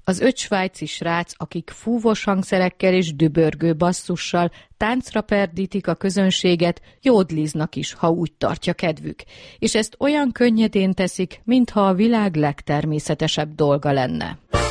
Az 5 svájci srác, akik fúvos hangszerekkel és dübörgő basszussal táncra perdítik a közönséget, jódliznak is, ha úgy tartja kedvük, és ezt olyan könnyedén teszik, mintha a világ legtermészetesebb dolga lenne.